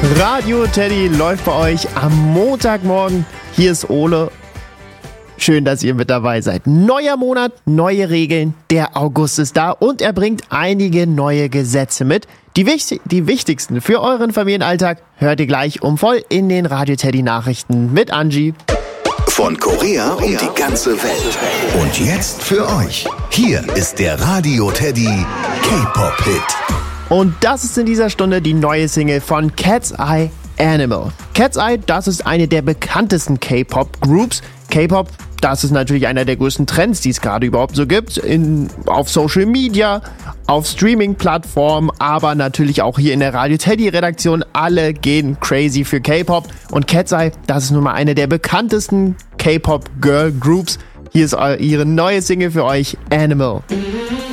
Radio Teddy läuft bei euch am Montagmorgen. Hier ist Ole. Schön, dass ihr mit dabei seid. Neuer Monat, neue Regeln. Der August ist da und er bringt einige neue Gesetze mit. Die wichtigsten für euren Familienalltag hört ihr gleich um voll in den Radio Teddy Nachrichten mit Angie. Von Korea um die ganze Welt. Und jetzt für euch. Hier ist der Radio Teddy K-Pop-Hit. Und das ist in dieser Stunde die neue Single von Cat's Eye, Animal. Cat's Eye, das ist eine der bekanntesten K-Pop-Groups. K-Pop, das ist natürlich einer der größten Trends, die es gerade überhaupt so gibt. Auf Social Media, auf Streaming-Plattformen, aber natürlich auch hier in der Radio Teddy-Redaktion. Alle gehen crazy für K-Pop. Und Cat's Eye, das ist nun mal eine der bekanntesten K-Pop-Girl-Groups. Hier ist ihre neue Single für euch, Animal.